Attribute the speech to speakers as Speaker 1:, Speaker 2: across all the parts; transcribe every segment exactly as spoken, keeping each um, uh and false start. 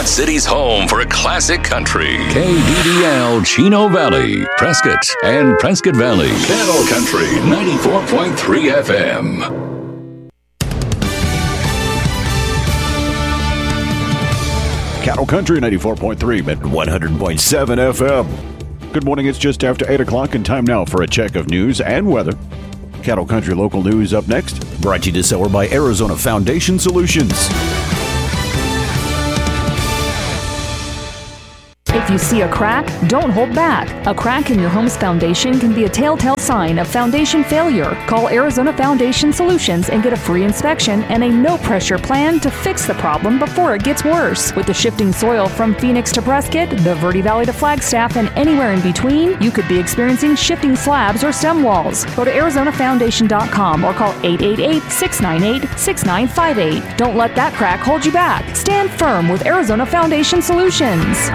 Speaker 1: Quad City's home for classic country. K D D L Chino Valley, Prescott, and Prescott Valley. Cattle Country ninety-four point three F M.
Speaker 2: Cattle Country ninety-four point three at one hundred point seven F M. Good morning. It's just after eight o'clock and time now for a check of news and weather. Cattle Country local news up next. Brought to you this hour by Arizona Foundation Solutions.
Speaker 3: If you see a crack, don't hold back. A crack in your home's foundation can be a telltale sign of foundation failure. Call Arizona Foundation Solutions and get a free inspection and a no-pressure plan to fix the problem before it gets worse. With the shifting soil from Phoenix to Prescott, the Verde Valley to Flagstaff, and anywhere in between, you could be experiencing shifting slabs or stem walls. Go to Arizona Foundation dot com or call eight eight eight, six nine eight, six nine five eight. Don't let that crack hold you back. Stand firm with Arizona Foundation Solutions.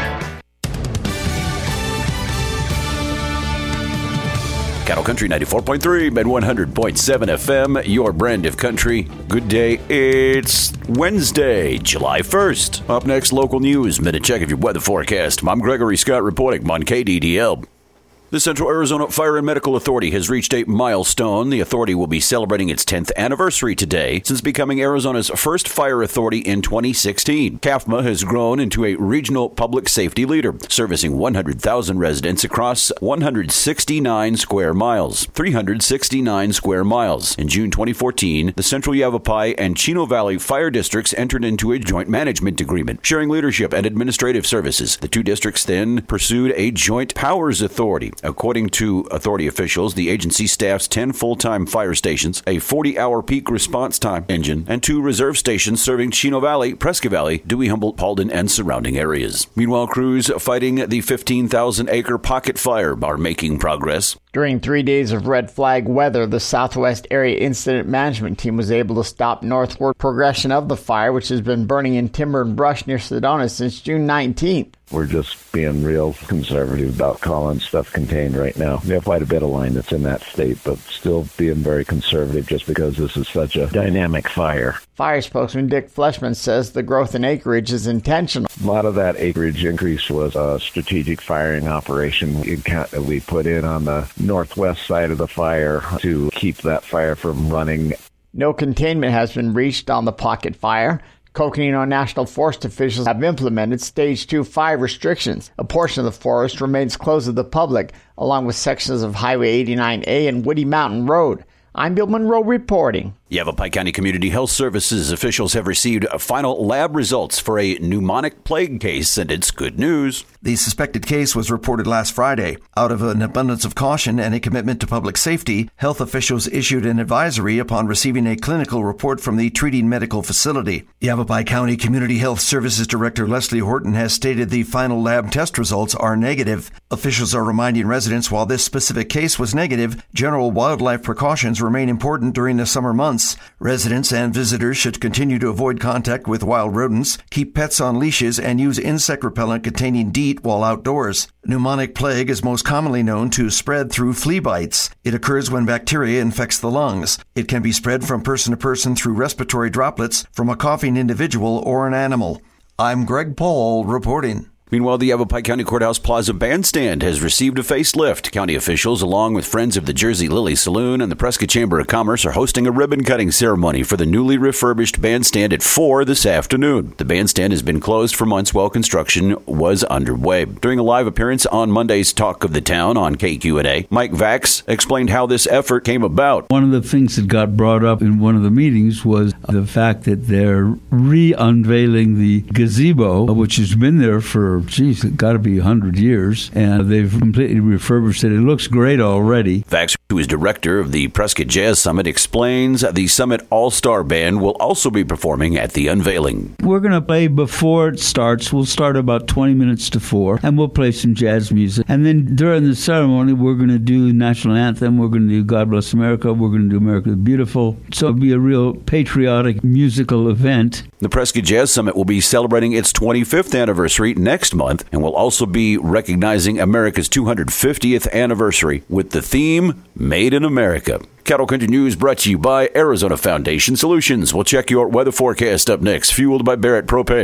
Speaker 2: Cattle Country ninety-four point three and one hundred point seven F M, your brand of country. Good day. It's Wednesday, July first. Up next, local news. Minute check of your weather forecast. I'm Gregory Scott reporting on K D D L. The Central Arizona Fire and Medical Authority has reached a milestone. The authority will be celebrating its tenth anniversary today since becoming Arizona's first fire authority in twenty sixteen. C A F M A has grown into a regional public safety leader, servicing one hundred thousand residents across one hundred sixty-nine square miles. three hundred sixty-nine square miles. In June twenty fourteen, the Central Yavapai and Chino Valley fire districts entered into a joint management agreement, sharing leadership and administrative services. The two districts then pursued a joint powers authority. According to authority officials, the agency staffs ten full-time fire stations, a forty-hour peak response time engine, and two reserve stations serving Chino Valley, Prescott Valley, Dewey, Humboldt, Paulden, and surrounding areas. Meanwhile, crews fighting the fifteen thousand acre pocket fire are making progress.
Speaker 4: During three days of red flag weather, the Southwest Area Incident Management Team was able to stop northward progression of the fire, which has been burning in timber and brush near Sedona since June nineteenth.
Speaker 5: We're just being real conservative about calling stuff contained right now. We have quite a bit of line that's in that state, but still being very conservative just because this is such a dynamic fire.
Speaker 4: Fire spokesman Dick Fleshman says the growth in acreage is intentional.
Speaker 5: A lot of that acreage increase was a strategic firing operation we put in on the northwest side of the fire to keep that fire from running.
Speaker 4: No containment has been reached on the pocket fire. Coconino National Forest officials have implemented Stage two fire restrictions. A portion of the forest remains closed to the public, along with sections of Highway eighty-nine A and Woody Mountain Road. I'm Bill Monroe reporting.
Speaker 2: Yavapai County Community Health Services officials have received final lab results for a pneumonic plague case, and it's good news.
Speaker 6: The suspected case was reported last Friday. Out of an abundance of caution and a commitment to public safety, health officials issued an advisory upon receiving a clinical report from the treating medical facility. Yavapai County Community Health Services Director Leslie Horton has stated the final lab test results are negative. Officials are reminding residents while this specific case was negative, general wildlife precautions remain important during the summer months. Residents and visitors should continue to avoid contact with wild rodents, keep pets on leashes, and use insect repellent containing DEET while outdoors. Pneumonic plague is most commonly known to spread through flea bites. It occurs when bacteria infects the lungs. It can be spread from person to person through respiratory droplets from a coughing individual or an animal. I'm Greg Paul reporting.
Speaker 2: Meanwhile, the Yavapai County Courthouse Plaza Bandstand has received a facelift. County officials, along with Friends of the Jersey Lily Saloon and the Prescott Chamber of Commerce, are hosting a ribbon-cutting ceremony for the newly refurbished bandstand at four this afternoon. The bandstand has been closed for months while construction was underway. During a live appearance on Monday's Talk of the Town on K Q and A, Mike Vax explained how this effort came about.
Speaker 7: One of the things that got brought up in one of the meetings was the fact that they're re-unveiling the gazebo, which has been there for geez, it's got to be one hundred years, and they've completely refurbished it. It looks great already.
Speaker 2: Vax, who is director of the Prescott Jazz Summit, explains the Summit All-Star Band will also be performing at the unveiling.
Speaker 7: We're going to play before it starts. We'll start about twenty minutes to four, and we'll play some jazz music. And then during the ceremony, we're going to do National Anthem. We're going to do God Bless America. We're going to do America the Beautiful. So it'll be a real patriotic musical event.
Speaker 2: The Prescott Jazz Summit will be celebrating its twenty-fifth anniversary next month and will also be recognizing America's two hundred fiftieth anniversary with the theme Made in America. Cattle Country News brought to you by Arizona Foundation Solutions. We'll check your weather forecast up next, fueled by Barrett Propane.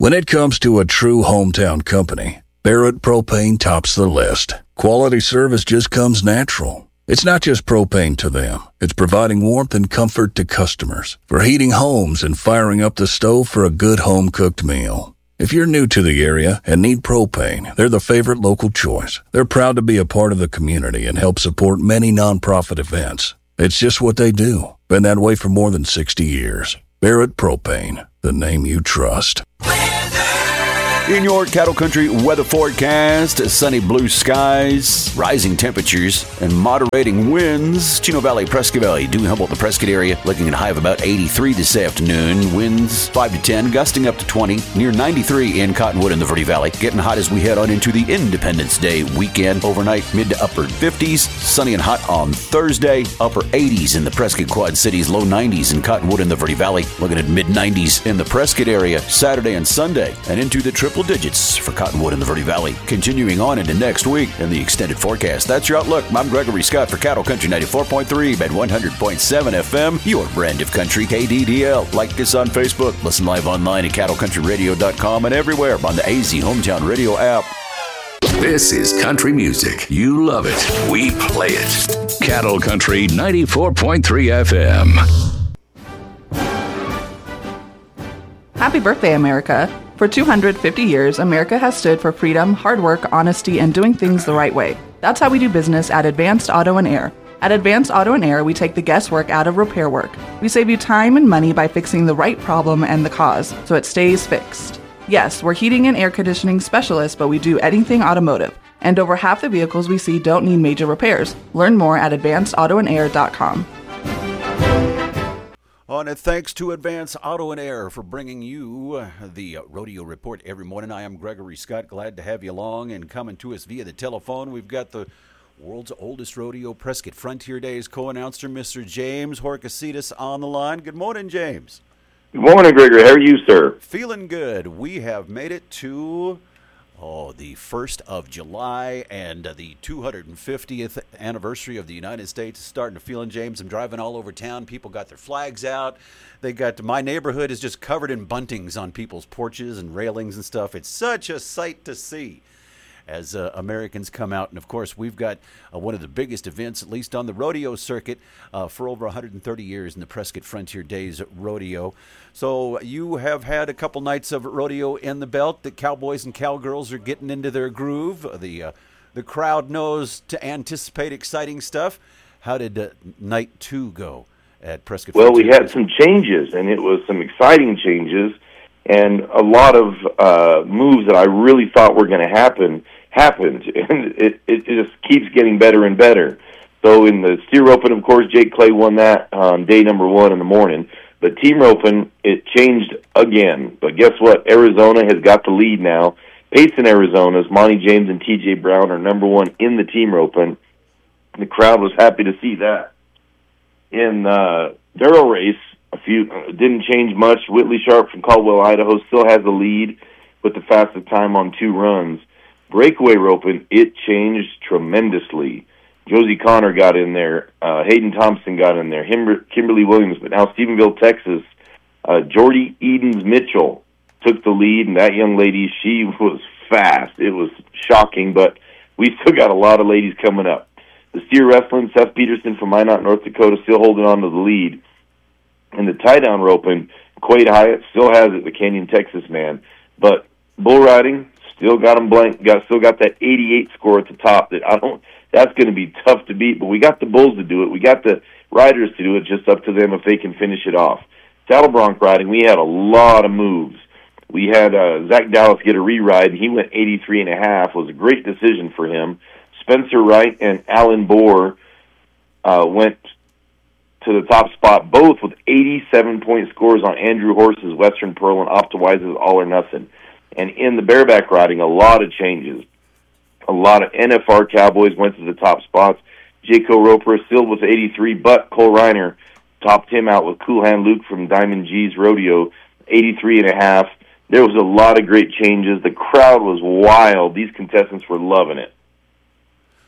Speaker 1: When it comes to a true hometown company, Barrett Propane tops the list. Quality service just comes natural. It's not just propane to them. It's providing warmth and comfort to customers for heating homes and firing up the stove for a good home-cooked meal. If you're new to the area and need propane, they're the favorite local choice. They're proud to be a part of the community and help support many nonprofit events. It's just what they do. Been that way for more than sixty years. Barrett Propane, the name you trust.
Speaker 2: In your Cattle Country weather forecast, sunny blue skies, rising temperatures, and moderating winds. Chino Valley, Prescott Valley, Dewey, Humboldt, the Prescott area, looking at a high of about eighty-three this afternoon. Winds five to ten, gusting up to twenty, near ninety-three in Cottonwood and the Verde Valley. Getting hot as we head on into the Independence Day weekend. Overnight, mid to upper fifties, sunny and hot on Thursday, upper eighties in the Prescott Quad Cities, low nineties in Cottonwood and the Verde Valley. Looking at mid nineties in the Prescott area, Saturday and Sunday, and into the triple digits for Cottonwood and the Verde Valley. Continuing on into next week in the extended forecast. That's your outlook. I'm Gregory Scott for Cattle Country ninety-four point three and one hundred point seven F M, your brand of country, K D D L. Like us on Facebook. Listen live online at cattle country radio dot com and everywhere on the A Z Hometown Radio app.
Speaker 1: This is country music. You love it. We play it. Cattle Country ninety-four point three F M.
Speaker 8: Happy birthday, America. For two hundred fifty years, America has stood for freedom, hard work, honesty, and doing things the right way. That's how we do business at Advanced Auto and Air. At Advanced Auto and Air, we take the guesswork out of repair work. We save you time and money by fixing the right problem and the cause, so it stays fixed. Yes, we're heating and air conditioning specialists, but we do anything automotive. And over half the vehicles we see don't need major repairs. Learn more at advanced auto and air dot com.
Speaker 2: On it, thanks to Advance Auto and Air for bringing you the Rodeo Report every morning. I am Gregory Scott. Glad to have you along and coming to us via the telephone. We've got the world's oldest rodeo, Prescott Frontier Days co-announcer, Mister James Horcasitas, on the line. Good morning, James.
Speaker 9: Good morning, Gregory. How are you, sir?
Speaker 2: Feeling good. We have made it to Oh, the first of July and uh, the two hundred fiftieth anniversary of the United States is starting to feel in, James. I'm driving all over town. People got their flags out. They got my neighborhood is just covered in buntings on people's porches and railings and stuff. It's such a sight to see as uh, Americans come out. And, of course, we've got uh, one of the biggest events, at least on the rodeo circuit, uh, for over one hundred thirty years in the Prescott Frontier Days Rodeo. So you have had a couple nights of rodeo in the belt. The cowboys and cowgirls are getting into their groove. The uh, the crowd knows to anticipate exciting stuff. How did uh, night two go at Prescott
Speaker 9: Well,
Speaker 2: Frontier?
Speaker 9: we had some changes, and it was some exciting changes, and a lot of uh, moves that I really thought were going to happen happened, and it, it just keeps getting better and better. So in the steer open, of course, Jake Clay won that on day number one in the morning. But team roping, it changed again. But guess what? Arizona has got the lead now. Payson, Arizona's Monty James and T J Brown are number one in the team roping. The crowd was happy to see that. In uh, Darrow race, a few uh, didn't change much. Whitley Sharp from Caldwell, Idaho, still has the lead with the fastest time on two runs. Breakaway roping, it changed tremendously. Josie Connor got in there. Uh, Hayden Thompson got in there. Himber- Kimberly Williams. But now Stephenville, Texas, uh, Jordy Edens-Mitchell took the lead, and that young lady, she was fast. It was shocking, but we still got a lot of ladies coming up. The steer wrestling, Seth Peterson from Minot, North Dakota, still holding on to the lead. And the tie-down roping, Quade Hyatt still has it, the Canyon, Texas man. But bull riding, still got him blank. Got still got that eighty-eight score at the top. That I don't. That's going to be tough to beat. But we got the bulls to do it. We got the riders to do it. Just up to them if they can finish it off. Saddle bronc riding, we had a lot of moves. We had uh, Zach Dallas get a re-ride, and he went eighty-three and a half. It was a great decision for him. Spencer Wright and Alan Bohr uh, went to the top spot, both with eighty-seven point scores on Andrew Horse's Western Pearl and Optiwise's All or Nothing. And in the bareback riding, a lot of changes. A lot of N F R Cowboys went to the top spots. Jayco Roper still with eighty-three, but Cole Reiner topped him out with Cool Hand Luke from Diamond G's Rodeo, eighty-three and a half. There was a lot of great changes. The crowd was wild. These contestants were loving it.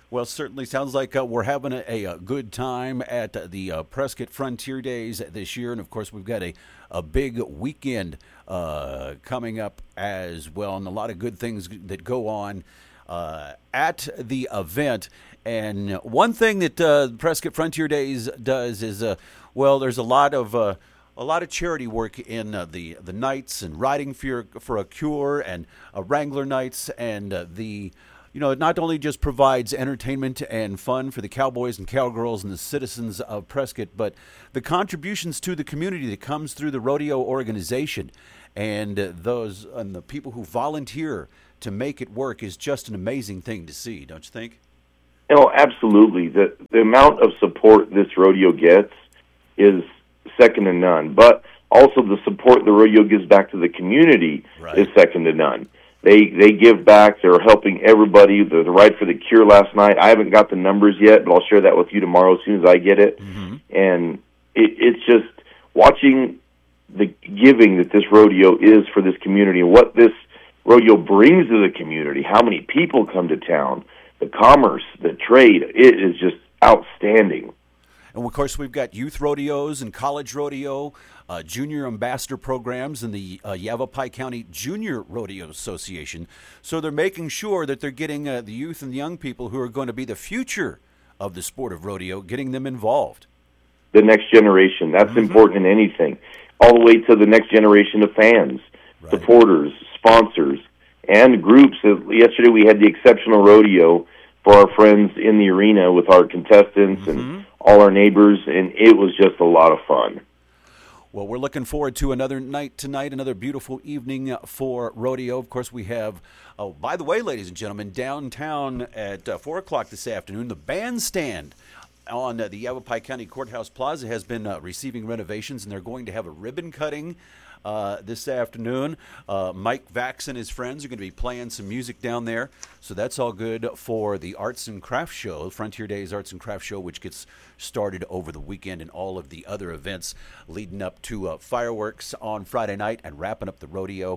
Speaker 2: Well, certainly sounds like uh, we're having a, a, a good time at uh, the uh, Prescott Frontier Days this year. And, of course, we've got a, a big weekend uh, coming up as well, and a lot of good things that go on uh, at the event. And one thing that uh, Prescott Frontier Days does is, uh, well, there's a lot of uh, a lot of charity work in uh, the the nights, and Riding for, for a Cure, and uh, Wrangler Nights, and uh, the You know, it not only just provides entertainment and fun for the cowboys and cowgirls and the citizens of Prescott, but the contributions to the community that comes through the rodeo organization and uh, those and the people who volunteer to make it work is just an amazing thing to see, don't you think?
Speaker 9: Oh, absolutely. The the amount of support this rodeo gets is second to none, but also the support the rodeo gives back to the community right. is second to none. They they give back. They're helping everybody. The, the Ride for the Cure last night, I haven't got the numbers yet, but I'll share that with you tomorrow as soon as I get it. Mm-hmm. And it, it's just watching the giving that this rodeo is for this community and what this rodeo brings to the community, how many people come to town, the commerce, the trade. It is just outstanding.
Speaker 2: And, of course, we've got youth rodeos and college rodeo, uh, junior ambassador programs, and the uh, Yavapai County Junior Rodeo Association. So they're making sure that they're getting uh, the youth and the young people who are going to be the future of the sport of rodeo, getting them involved.
Speaker 9: The next generation. That's mm-hmm. important in anything. All the way to the next generation of fans, right. supporters, sponsors, and groups. Yesterday we had the Exceptional Rodeo for our friends in the arena with our contestants mm-hmm. and all our neighbors, and it was just a lot of fun.
Speaker 2: Well, we're looking forward to another night tonight, another beautiful evening for rodeo. Of course, we have, oh, by the way, ladies and gentlemen, downtown at uh, four o'clock this afternoon, the bandstand on uh, the Yavapai County Courthouse Plaza has been uh, receiving renovations, and they're going to have a ribbon cutting Uh, this afternoon. Uh, Mike Vax and his friends are going to be playing some music down there, so that's all good for the Arts and Crafts Show, Frontier Days Arts and Crafts Show, which gets started over the weekend, and all of the other events leading up to uh, fireworks on Friday night and wrapping up the rodeo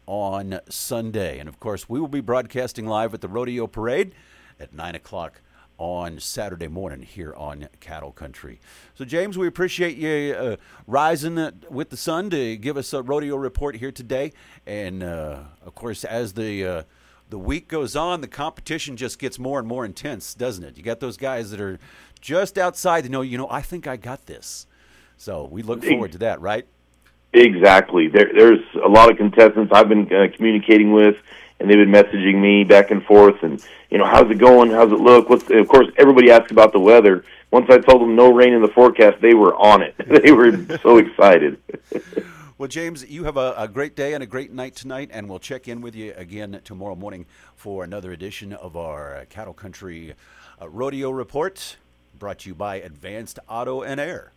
Speaker 2: on Sunday. And, of course, we will be broadcasting live at the Rodeo Parade at nine o'clock on Saturday morning here on Cattle Country. So, James, we appreciate you uh, rising uh, with the sun to give us a rodeo report here today. And, uh, of course, as the uh, the week goes on, the competition just gets more and more intense, doesn't it? You got those guys that are just outside to know, you know, I think I got this. So we look forward to that, right?
Speaker 9: Exactly. There, there's a lot of contestants I've been uh, communicating with, and they've been messaging me back and forth, and, you know, how's it going? How's it look? What's, of course, everybody asks about the weather. Once I told them no rain in the forecast, they were on it. They were so excited.
Speaker 2: Well, James, you have a, a great day and a great night tonight, and we'll check in with you again tomorrow morning for another edition of our uh, Cattle Country uh, Rodeo Report, brought to you by Advanced Auto and Air.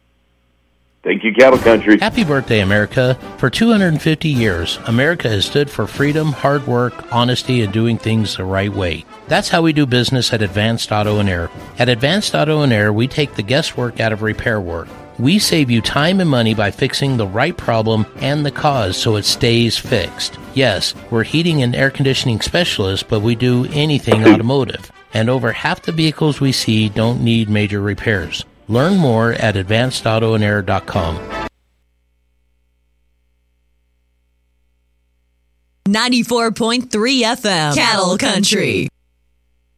Speaker 9: Thank you, Cattle Country.
Speaker 10: Happy birthday, America. For two hundred fifty years, America has stood for freedom, hard work, honesty, and doing things the right way. That's how we do business at Advanced Auto and Air. At Advanced Auto and Air, we take the guesswork out of repair work. We save you time and money by fixing the right problem and the cause so it stays fixed. Yes, we're heating and air conditioning specialists, but we do anything automotive. And over half the vehicles we see don't need major repairs. Learn more at advanced auto and air dot com.
Speaker 11: ninety-four point three F M, Cattle Country.